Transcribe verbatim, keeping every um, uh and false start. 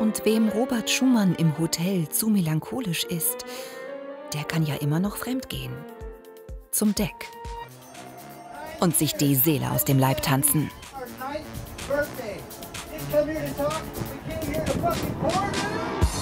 Und wem Robert Schumann im Hotel zu melancholisch ist, der kann ja immer noch fremdgehen. Zum Deck. Und sich die Seele aus dem Leib tanzen. Birthday. Didn't come here to talk. We came here to fucking party.